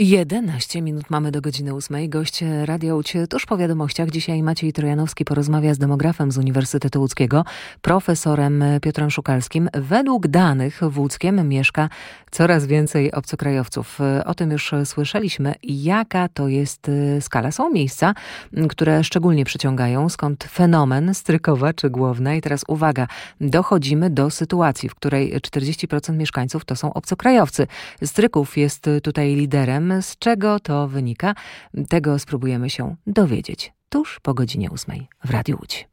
11 minut mamy do godziny 8. Gość Radia Łódź tuż po wiadomościach. Dzisiaj Maciej Trojanowski porozmawia z demografem z Uniwersytetu Łódzkiego, profesorem Piotrem Szukalskim. Według danych w Łódzkiem mieszka coraz więcej obcokrajowców. O tym już słyszeliśmy. Jaka to jest skala? Są miejsca, które szczególnie przyciągają, skąd fenomen Strykowa czy Głowna. I teraz uwaga, dochodzimy do sytuacji, w której 40% mieszkańców to są obcokrajowcy. Stryków jest tutaj liderem. Z czego to wynika? Tego spróbujemy się dowiedzieć tuż po godzinie 8 w Radiu Łódź.